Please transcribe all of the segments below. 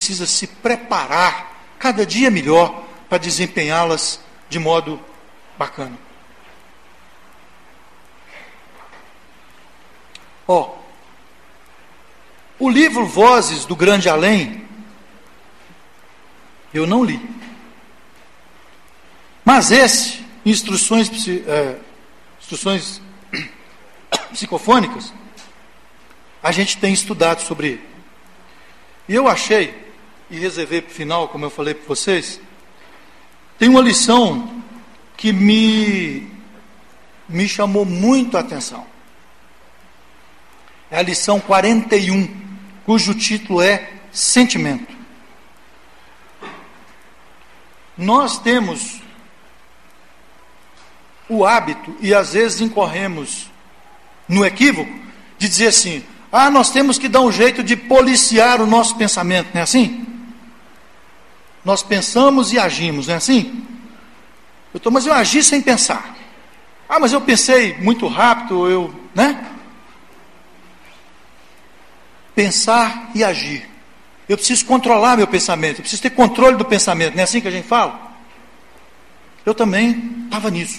precisa se preparar cada dia melhor para desempenhá-las de modo bacana. O livro Vozes do Grande Além, eu não li. Mas esse, instruções psicofônicas, a gente tem estudado sobre ele. E eu achei, e reservei para o final, como eu falei para vocês, tem uma lição que me chamou muito a atenção. É a lição 41, cujo título é Sentimento. Nós temos o hábito, e às vezes incorremos no equívoco, de dizer assim: nós temos que dar um jeito de policiar o nosso pensamento, não é assim? Nós pensamos e agimos, não é assim? Mas eu agi sem pensar. Mas eu pensei muito rápido, né? Pensar e agir. Eu preciso controlar meu pensamento, eu preciso ter controle do pensamento, não é assim que a gente fala? Eu também estava nisso.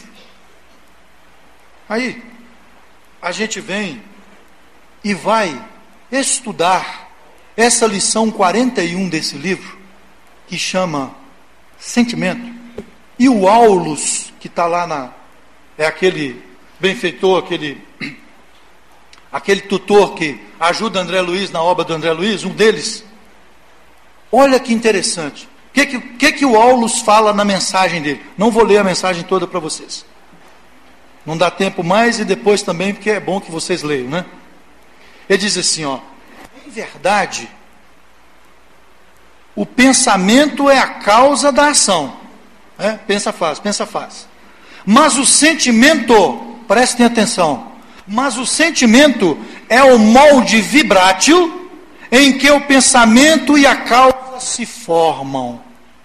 Aí, a gente vem e vai estudar essa lição 41 desse livro, que chama Sentimento. E o Aulus, que está lá é aquele benfeitor, aquele tutor que ajuda André Luiz na obra do André Luiz, um deles. Olha que interessante. O que o Aulus fala na mensagem dele? Não vou ler a mensagem toda para vocês. Não dá tempo mais, e depois também, porque é bom que vocês leiam, né? Ele diz assim, em verdade, o pensamento é a causa da ação. Pensa, faz. Mas o sentimento, prestem atenção, mas o sentimento é o molde vibrátil em que o pensamento e a causa se formam.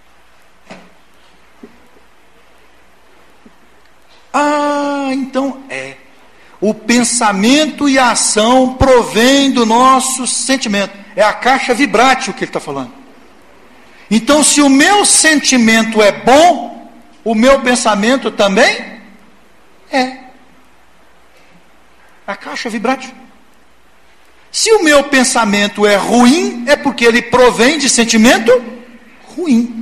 Então o pensamento e a ação provém do nosso sentimento. É a caixa vibrátil que ele está falando. Então, se o meu sentimento é bom, o meu pensamento também é. A caixa vibrátil. Se o meu pensamento é ruim, é porque ele provém de sentimento ruim.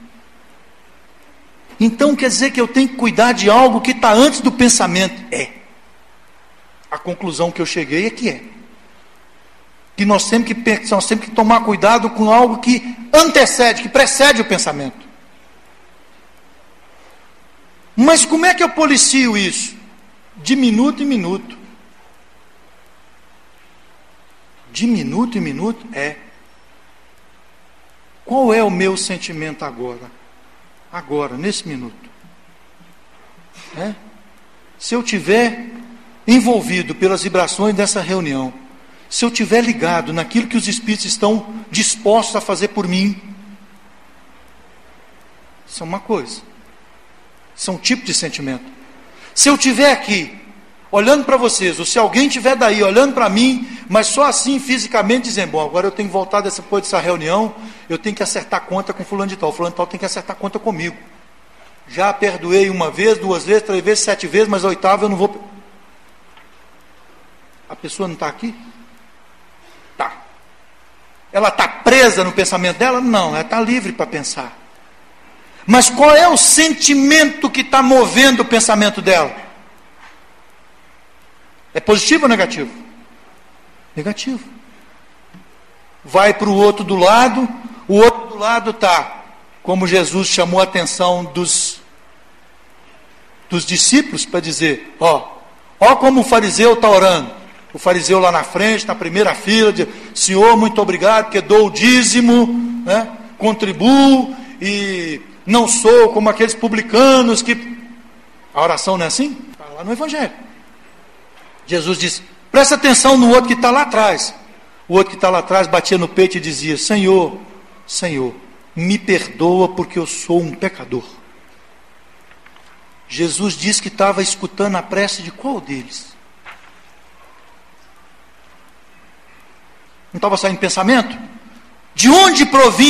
Então quer dizer que eu tenho que cuidar de algo que está antes do pensamento. A conclusão que eu cheguei é que que nós temos que tomar cuidado com algo que antecede, que precede o pensamento. Mas como é que eu policio isso? De minuto em minuto. De minuto em minuto Qual é o meu sentimento agora? Agora, nesse minuto. Se eu tiver envolvido pelas vibrações dessa reunião, se eu tiver ligado naquilo que os Espíritos estão dispostos a fazer por mim, isso é uma coisa. Isso é um tipo de sentimento. Se eu estiver aqui, olhando para vocês, ou se alguém estiver daí, olhando para mim, mas só assim, fisicamente, dizendo, bom, agora eu tenho que voltar depois dessa reunião, eu tenho que acertar conta com fulano de tal tem que acertar conta comigo. Já perdoei uma vez, 2 vezes, 3 vezes, 7 vezes, mas a 8ª eu não vou... A pessoa não está aqui? Tá. Ela está presa no pensamento dela? Não, ela está livre para pensar. Mas qual é o sentimento que está movendo o pensamento dela? É positivo ou negativo? Negativo. Vai para o outro do lado, o outro do lado está, como Jesus chamou a atenção dos discípulos para dizer, ó como o fariseu está orando. O fariseu lá na frente, na primeira fila, diz, Senhor, muito obrigado, porque dou o dízimo, contribuo, e não sou como aqueles publicanos que... A oração não é assim? Está lá no Evangelho. Jesus disse, presta atenção no outro que está lá atrás. O outro que está lá atrás batia no peito e dizia, Senhor, me perdoa porque eu sou um pecador. Jesus disse que estava escutando a prece de qual deles? Não estava saindo pensamento? De onde provinha